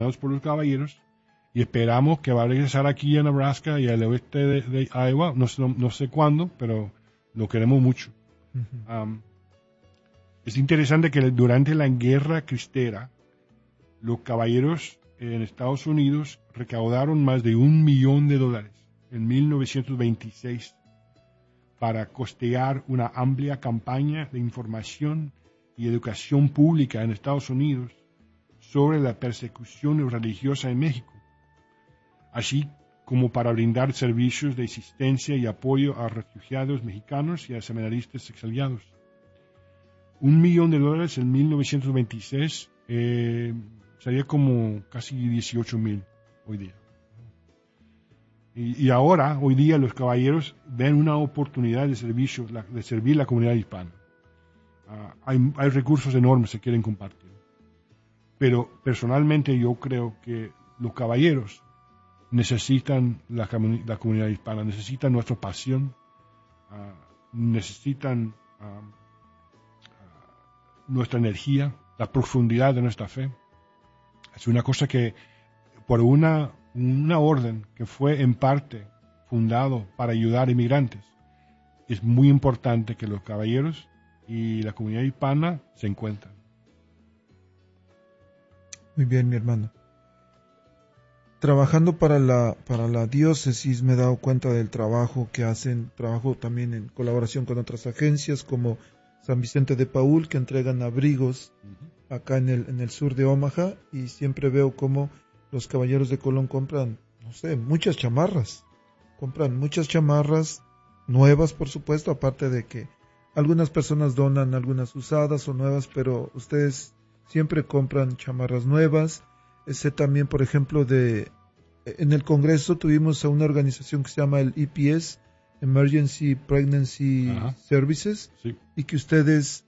entrenados por los caballeros, y esperamos que va a regresar aquí a Nebraska y al oeste de Iowa, no sé cuándo, pero lo queremos mucho. Es interesante que durante la guerra cristera, los caballeros en Estados Unidos recaudaron más de $1 millón en 1926 para costear una amplia campaña de información y educación pública en Estados Unidos sobre la persecución religiosa en México, así como para brindar servicios de asistencia y apoyo a refugiados mexicanos y a seminaristas exiliados. $1 millón en 1926 sería como casi 18,000 hoy día. Y ahora, hoy día, los caballeros ven una oportunidad de servir la comunidad hispana. Hay recursos enormes que quieren compartir. Pero personalmente yo creo que los caballeros necesitan la comunidad hispana, necesitan nuestra pasión, necesitan nuestra energía, la profundidad de nuestra fe. Es una cosa que por una orden que fue en parte fundado para ayudar a inmigrantes, es muy importante que los caballeros y la comunidad hispana se encuentren. Muy bien, mi hermano. Trabajando para la diócesis me he dado cuenta del trabajo que hacen, trabajo también en colaboración con otras agencias como San Vicente de Paúl, que entregan abrigos acá en el sur de Omaha, y siempre veo cómo los caballeros de Colón compran, no sé, muchas chamarras. Compran muchas chamarras nuevas, por supuesto, aparte de que algunas personas donan algunas usadas o nuevas, pero ustedes siempre compran chamarras nuevas. Sé también, por ejemplo, en el Congreso tuvimos a una organización que se llama el EPS, Emergency Pregnancy Services, sí, y que ustedes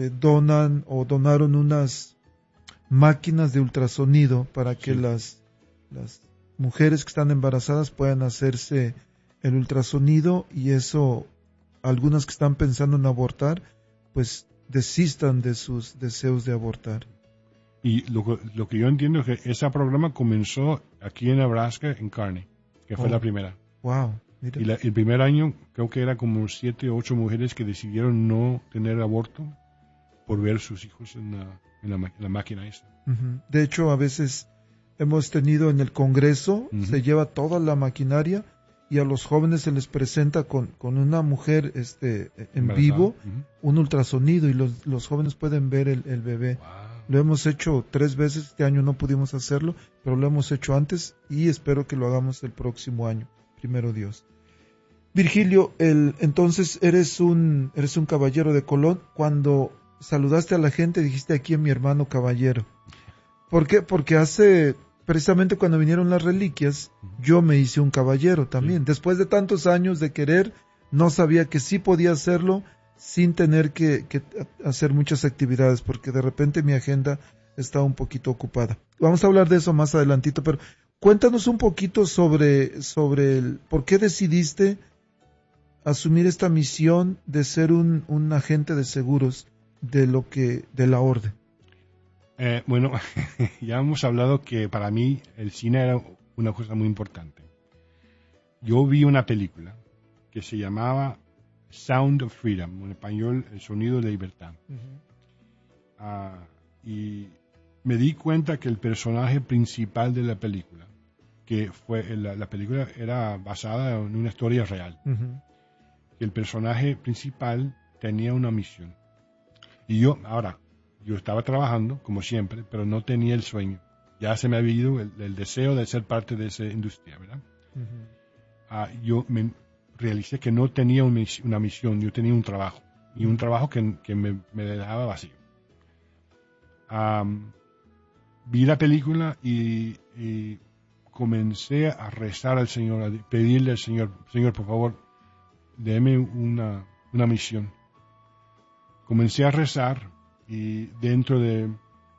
donaron unas máquinas de ultrasonido para que sí, las mujeres que están embarazadas puedan hacerse el ultrasonido, y eso, algunas que están pensando en abortar, pues desistan de sus deseos de abortar. Y lo que yo entiendo es que ese programa comenzó aquí en Nebraska, en Kearney, que fue la primera. Wow. Mira. Y el primer año creo que era como 7 o 8 mujeres que decidieron no tener aborto por ver sus hijos en la máquina esa. Uh-huh. De hecho, a veces hemos tenido en el Congreso, se lleva toda la maquinaria y a los jóvenes se les presenta con una mujer en vivo, un ultrasonido, y los jóvenes pueden ver el bebé. Wow. Lo hemos hecho 3 veces, este año no pudimos hacerlo, pero lo hemos hecho antes y espero que lo hagamos el próximo año, primero Dios. Virgilio, entonces eres un caballero de Colón. Cuando saludaste a la gente dijiste: aquí a mi hermano caballero. ¿Por qué? Porque precisamente cuando vinieron las reliquias, yo me hice un caballero también. Sí. Después de tantos años de querer, no sabía que sí podía hacerlo sin tener que hacer muchas actividades, porque de repente mi agenda está un poquito ocupada. Vamos a hablar de eso más adelantito, pero cuéntanos un poquito sobre el por qué decidiste asumir esta misión de ser un agente de seguros de la orden. Bueno, ya hemos hablado que para mí el cine era una cosa muy importante. Yo vi una película que se llamaba Sound of Freedom, en español, El Sonido de la Libertad. Y me di cuenta que el personaje principal de la película, que fue la película era basada en una historia real, que el personaje principal tenía una misión. Y yo estaba trabajando, como siempre, pero no tenía el sueño. Ya se me había ido el deseo de ser parte de esa industria, ¿verdad? Yo me realicé que no tenía una misión, yo tenía un trabajo, y un trabajo que me dejaba vacío. Vi la película y comencé a rezar al Señor, a pedirle al Señor: Señor, por favor, déme una misión. Comencé a rezar, y dentro de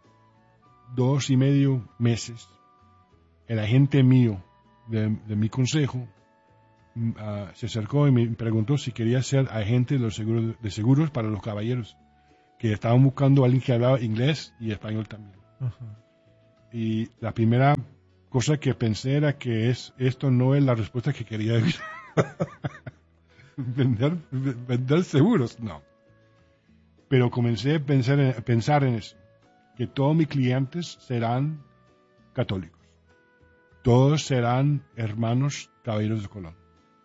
2.5 meses, el agente mío de mi consejo se acercó y me preguntó si quería ser agente de seguros para los caballeros, que estaban buscando a alguien que hablaba inglés y español también. Y la primera cosa que pensé era que esto no es la respuesta que quería vender seguros, no. Pero comencé a pensar en eso, que todos mis clientes serán católicos. Todos serán hermanos caballeros de Colón.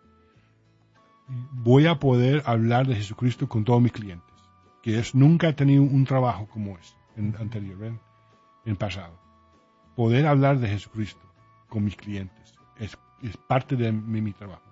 Voy a poder hablar de Jesucristo con todos mis clientes, que nunca he tenido un trabajo como este anterior, en pasado. Poder hablar de Jesucristo con mis clientes es parte de mi trabajo.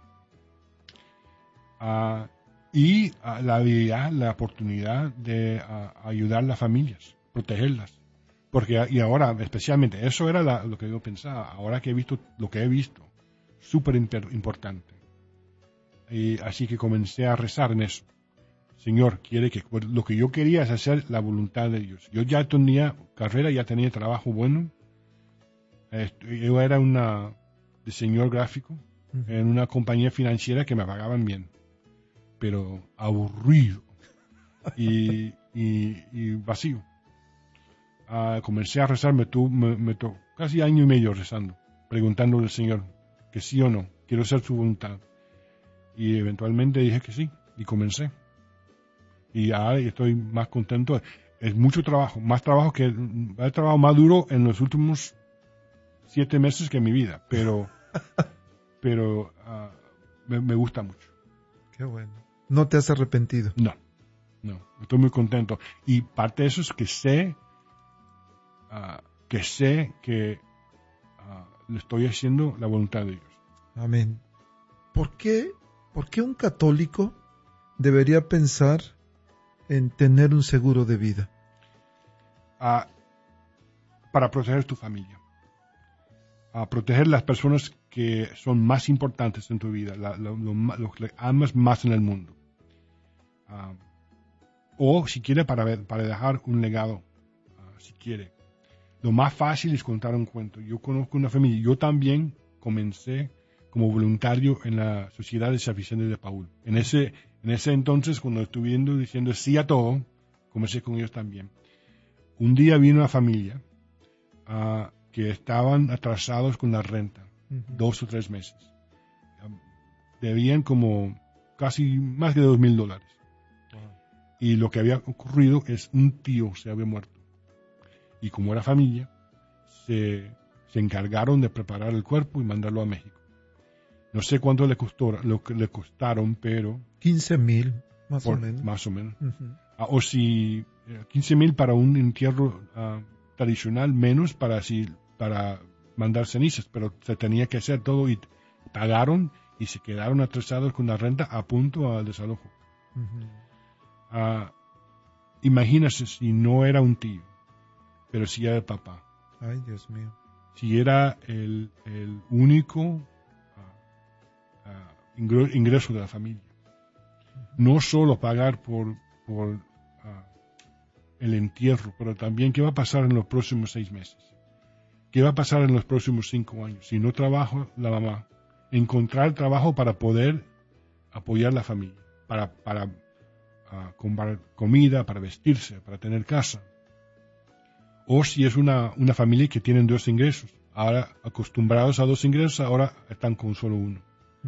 Y la habilidad, la oportunidad de ayudar a las familias, protegerlas. Porque, y ahora, especialmente, eso era lo que yo pensaba, ahora que he visto lo que he visto, súper importante. Y así que comencé a rezar en eso. Señor, lo que yo quería es hacer la voluntad de Dios. Yo ya tenía carrera, ya tenía trabajo bueno. Yo era un diseñador gráfico en una compañía financiera que me pagaban bien, pero aburrido y vacío. Comencé a rezar, me tocó casi año y medio rezando, preguntándole al Señor que sí o no, quiero hacer su voluntad. Y eventualmente dije que sí, y comencé. Y ahora estoy más contento. Es mucho trabajo, más trabajo que he trabajado más duro en los últimos 7 meses que en mi vida, pero me gusta mucho. Qué bueno. ¿No te has arrepentido? No, estoy muy contento. Y parte de eso es que sé que le estoy haciendo la voluntad de Dios. Amén. ¿Por qué un católico debería pensar en tener un seguro de vida? Para proteger tu familia. Proteger las personas que son más importantes en tu vida, lo que amas más en el mundo. O si quiere para dejar un legado, si quiere. Lo más fácil es contar un cuento. Yo conozco una familia, yo también comencé como voluntario en la Sociedad de Salvación de Paul. En ese entonces, cuando estuve diciendo sí a todo, comencé con ellos también. Un día vino una familia que estaban atrasados con la renta, 2 o 3 meses. Debían como casi más de $2,000. Wow. Y lo que había ocurrido es un tío se había muerto. Y como era familia, se encargaron de preparar el cuerpo y mandarlo a México. No sé cuánto le costaron, pero... 15,000, más o menos. Más o menos. O si 15,000 para un entierro tradicional, menos para mandar cenizas, pero se tenía que hacer todo y pagaron y se quedaron atrasados con la renta a punto al desalojo. Imagínese si no era un tío, pero si era el papá. Ay, Dios mío. Si era el único ingreso de la familia. No solo pagar por el entierro, pero también qué va a pasar en los próximos 6 meses. ¿Qué va a pasar en los próximos 5 años? Si no trabaja la mamá, encontrar trabajo para poder apoyar la familia, para comprar comida, para vestirse, para tener casa. O si es una familia que tienen 2 ingresos, ahora acostumbrados a 2 ingresos, ahora están con solo uno.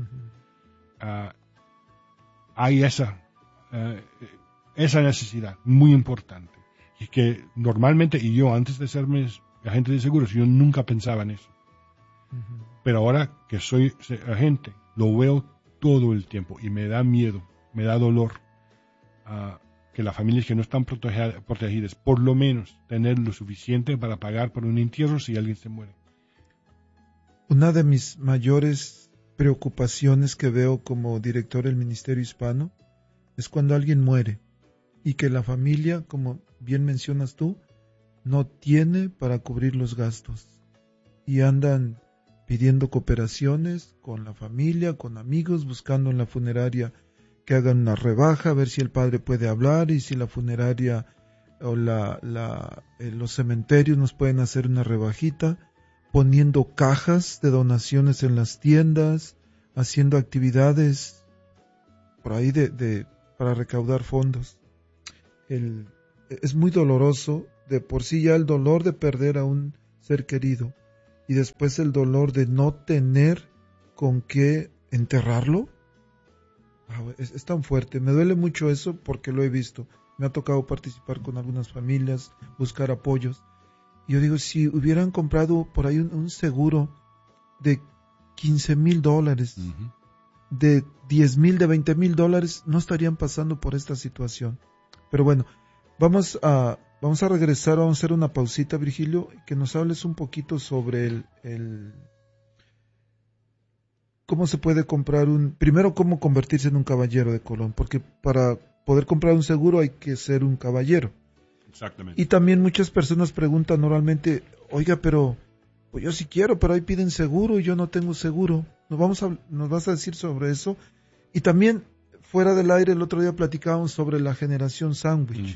Hay esa necesidad muy importante. Y que normalmente, y yo antes de ser agente de seguros, yo nunca pensaba en eso. Pero ahora que soy agente, lo veo todo el tiempo y me da miedo, me da dolor que las familias que no están protegidas, por lo menos tener lo suficiente para pagar por un entierro si alguien se muere. Una de mis mayores preocupaciones que veo como director del Ministerio Hispano es cuando alguien muere y que la familia, como bien mencionas tú, no tiene para cubrir los gastos y andan pidiendo cooperaciones con la familia, con amigos, buscando en la funeraria que hagan una rebaja, a ver si el padre puede hablar y si la funeraria o los cementerios nos pueden hacer una rebajita, poniendo cajas de donaciones en las tiendas, haciendo actividades por ahí para recaudar fondos. Es muy doloroso, de por sí ya el dolor de perder a un ser querido, y después el dolor de no tener con qué enterrarlo. Es tan fuerte, me duele mucho eso porque lo he visto. Me ha tocado participar con algunas familias, buscar apoyos. Y yo digo, si hubieran comprado por ahí un seguro de $15,000, de $10,000, de $20,000, no estarían pasando por esta situación. Pero bueno, vamos a regresar, vamos a hacer una pausita, Virgilio, que nos hables un poquito sobre cómo se puede comprar primero cómo convertirse en un caballero de Colón, porque para poder comprar un seguro hay que ser un caballero. Exactamente. Y también muchas personas preguntan normalmente, oiga, pero pues yo sí quiero, pero ahí piden seguro y yo no tengo seguro. Nos vas a decir sobre eso. Y también, fuera del aire, el otro día platicábamos sobre la generación sándwich.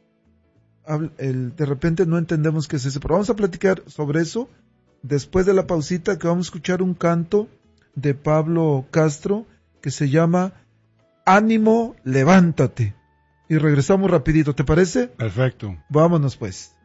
De repente no entendemos qué es eso, pero vamos a platicar sobre eso después de la pausita, que vamos a escuchar un canto de Pablo Castro que se llama Ánimo, levántate. Y regresamos rapidito, ¿te parece? Perfecto. Vámonos pues.